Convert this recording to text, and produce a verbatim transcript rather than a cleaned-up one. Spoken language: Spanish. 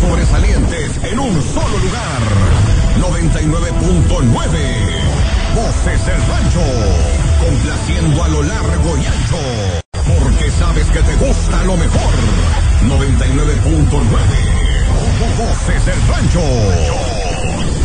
sobresalientes en un solo lugar. noventa y nueve punto nueve. Voces del Rancho. Complaciendo a lo largo y ancho. Porque sabes que te gusta lo mejor. noventa y nueve punto nueve. Voces del Rancho.